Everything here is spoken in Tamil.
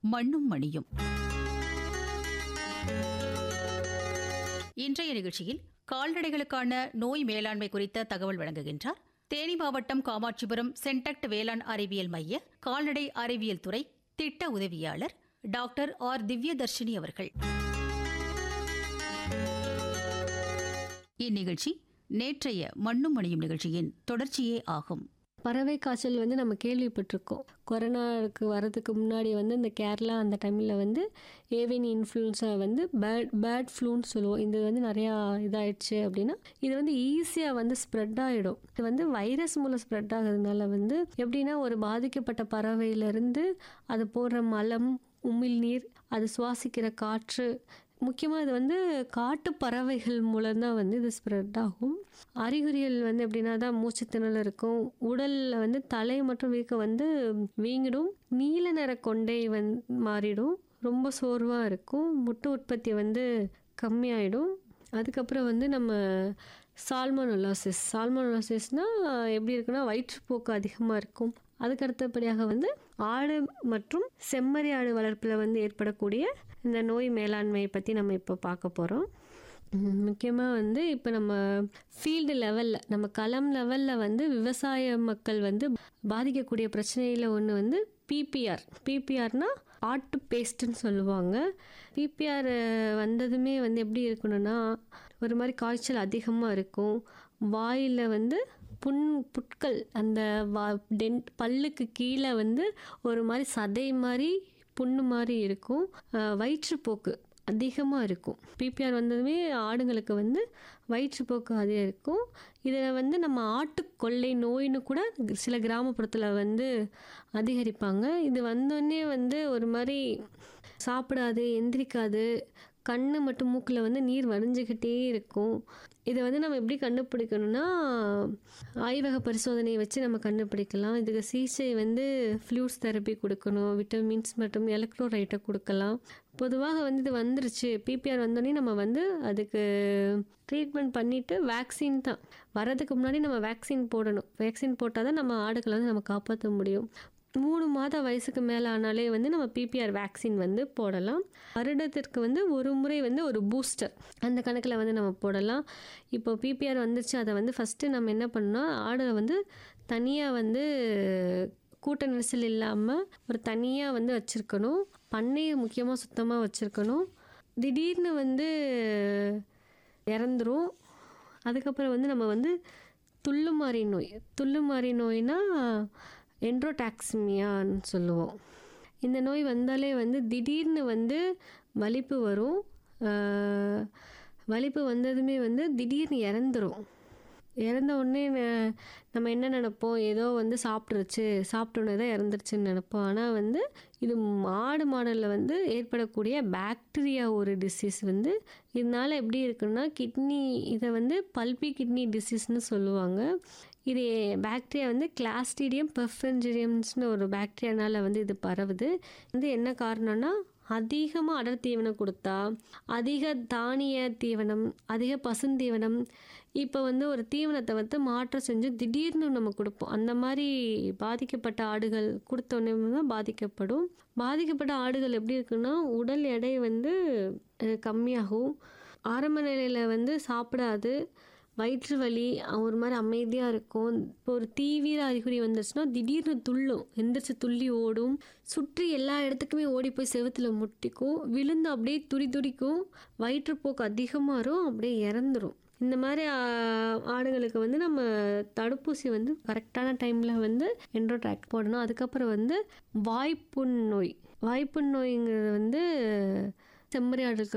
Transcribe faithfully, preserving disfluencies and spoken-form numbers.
மண்ணும் மணியும். இன்றைய நிகழ்ச்சியில் கால்நடைகளுக்கான நோய் மேலாண்மை குறித்த தகவல் வழங்குகின்றார் தேனி மாவட்டம் காமாட்சிபுரம் சென்டக்ட் வேளாண் அறிவியல் மைய கால்நடை அறிவியல் துறை திட்ட உதவியாளர் டாக்டர் ஆர் திவ்யதர்ஷினி அவர்கள். இந்நிகழ்ச்சி நேற்றைய மண்ணும் மணியும் நிகழ்ச்சியின் தொடர்ச்சியே ஆகும். பறவை காய்ச்சல் வந்து நம்ம கேள்விப்பட்டிருக்கோம். கொரோனாவுக்கு வரதுக்கு முன்னாடி வந்து இந்த கேரளா அந்த டைமில் வந்து ஏவியன் இன்ஃப்ளூன்ஸா வந்து பேட் பேட் ஃப்ளூன்னு சொல்லுவோம். இது வந்து நிறையா இதாகிடுச்சு அப்படின்னா இது வந்து ஈஸியாக வந்து ஸ்ப்ரெட் ஆகிடும். இது வந்து வைரஸ் மூலம் ஸ்ப்ரெட் ஆகிறதுனால வந்து எப்படின்னா ஒரு பாதிக்கப்பட்ட பறவையிலேருந்து அது போடுற மலம், உமிழ்நீர், அது சுவாசிக்கிற காற்று, முக்கியமாக இது வந்து காட்டு பறவைகள் மூலம்தான் வந்து இது ஸ்ப்ரெட் ஆகும். அறிகுறிகள் வந்து எப்படின்னா தான் மூச்சுத்திணறல் இருக்கும், உடலில் வந்து தலை மற்றும் வீக்க வந்து வீங்கிடும், நீல நிற கொண்டை வந் மாறிடும், ரொம்ப சோர்வாக இருக்கும், முட்டை உற்பத்தி வந்து கம்மியாயிடும். அதுக்கப்புறம் வந்து நம்ம சால்மோனெல்லாசிஸ் சால்மோனெல்லாசிஸ்னால் எப்படி இருக்குன்னா வயிற்றுப்போக்கு அதிகமாக இருக்கும். அதுக்கு அடுத்தபடியாக வந்து ஆடு மற்றும் செம்மறி ஆடு வளர்ப்பில் வந்து ஏற்படக்கூடிய இந்த நோய் மேலாண்மையை பற்றி நம்ம இப்போ பார்க்க போகிறோம். முக்கியமாக வந்து இப்போ நம்ம ஃபீல்டு லெவலில் நம்ம களம் லெவலில் வந்து விவசாய மக்கள் வந்து பாதிக்கக்கூடிய பிரச்சனையில் ஒன்று வந்து பிபிஆர். பிபிஆர்னால் ஆட்டு பேஸ்ட்டுன்னு சொல்லுவாங்க. பிபிஆர் வந்ததுமே வந்து எப்படி இருக்கணும்னா ஒரு மாதிரி காய்ச்சல் அதிகமாக இருக்கும், வாயில் வந்து புண் புட்கள் அந்த வா டென்ட் பல்லுக்கு கீழே வந்து ஒரு மாதிரி சதை மாதிரி புண்ணு மாதிரி இருக்கும், வயிற்றுப்போக்கு அதிகமாக இருக்கும். பிபிஆர் வந்ததுமே ஆடுங்களுக்கு வந்து வயிற்றுப்போக்கு அதிகம் இருக்கும். இதில் வந்து நம்ம ஆட்டுக்கொள்ளை நோயின்னு கூட சில கிராமப்புறத்தில் வந்து அதிகரிப்பாங்க. இது வந்தோடனே வந்து ஒரு மாதிரி சாப்பிடாது, எந்திரிக்காது, கண் மற்றும் மூக்கில் வந்து நீர் வடிஞ்சிக்கிட்டே இருக்கும். இதை வந்து நம்ம எப்படி கண்டுபிடிக்கணும்னா ஆய்வக பரிசோதனையை வச்சு நம்ம கண்டுபிடிக்கலாம். இதுக்கு சிகிச்சை வந்து ஃப்ளூஸ் தெரப்பி கொடுக்கணும், விட்டமின்ஸ் மற்றும் எலக்ட்ரோலைட்டை கொடுக்கலாம். பொதுவாக வந்து இது வந்துருச்சு பிபிஆர் வந்தோடனே நம்ம வந்து அதுக்கு ட்ரீட்மெண்ட் பண்ணிவிட்டு வேக்சின் தான் வரதுக்கு முன்னாடி நம்ம வேக்சின் போடணும். வேக்சின் போட்டால் தான் நம்ம ஆடுகளை வந்து நம்ம காப்பாற்ற முடியும். மூணு மாத வயசுக்கு மேலே ஆனாலே வந்து நம்ம பிபிஆர் வேக்சின் வந்து போடலாம். வருடத்திற்கு வந்து ஒரு முறை வந்து ஒரு பூஸ்டர் அந்த கணக்கில் வந்து நம்ம போடலாம். இப்போ பிபிஆர் வந்துருச்சு, அதை வந்து ஃபஸ்ட்டு நம்ம என்ன பண்ணோம், ஆடை வந்து தனியாக வந்து கூட்ட நெரிசல் இல்லாமல் ஒரு தனியாக வந்து வச்சுருக்கணும். பண்ணையை முக்கியமாக சுத்தமாக வச்சுருக்கணும். திடீர்னு வந்து இறந்துரும். அதுக்கப்புறம் வந்து நம்ம வந்து துள்ளுமாறி நோய் துள்ளுமாறி நோய்னா என்ட்ரோடாக்சிமியான்னு சொல்லுவோம். இந்த நோய் வந்தாலே வந்து திடீர்னு வந்து வலிப்பு வரும். வலிப்பு வந்ததுமே வந்து திடீர்னு இறந்துரும். இறந்த உடனே நம்ம என்ன நினைப்போம், ஏதோ வந்து சாப்பிட்ருச்சு, சாப்பிட்டோன்னே தான் இறந்துருச்சுன்னு நினைப்போம். ஆனால் வந்து இது ஆடு மாடலில் வந்து ஏற்படக்கூடிய பாக்டீரியா ஒரு டிசீஸ் வந்து இதனால் எப்படி இருக்குன்னா கிட்னி, இதை வந்து பல்பி கிட்னி டிசீஸ்னு சொல்லுவாங்க. இது பாக்டீரியா வந்து கிளாஸ்டிடியம் பெர்ஃபென்ஜிரியம்ஸ்னு ஒரு பாக்டீரியானால் வந்து இது பரவுது. வந்து என்ன காரணம்னா அதிகமாக அடர் தீவனம் கொடுத்தா, அதிக தானிய தீவனம், அதிக பசுந்தீவனம், இப்போ வந்து ஒரு தீவனத்தை வந்து மாற்றம் செஞ்சு திடீர்னு நம்ம கொடுப்போம். அந்த மாதிரி பாதிக்கப்பட்ட ஆடுகள் கொடுத்தோன்னே தான் பாதிக்கப்படும். பாதிக்கப்பட்ட ஆடுகள் எப்படி இருக்குன்னா உடல் எடை வந்து கம்மியாகும், ஆரம்ப நிலையில் வந்து சாப்பிடாது, வயிற்று வலி, ஒரு மாதிரி அமைதியாக இருக்கும். இப்போ ஒரு தீவிர அறிகுறி வந்துச்சுன்னா திடீர்னு துள்ளும், எந்திரிச்சு துள்ளி ஓடும், சுற்றி எல்லா இடத்துக்குமே ஓடி போய் செவுத்துல முட்டிக்கும், விழுந்து அப்படியே துடி துடிக்கும், வயிற்றுப்போக்கு அதிகமாக இருக்கும், அப்படியே இறந்துரும். இந்த மாதிரி ஆடுகளுக்கு வந்து நம்ம தடுப்பூசி வந்து கரெக்டான டைமில் வந்து என்ட்ரோடாக் போடணும். அதுக்கப்புறம் வந்து வாய்ப்புண் நோய் வாய்ப்புண் நோய்ங்கிறது வந்து செம்மறி ஆடுகளுக்கு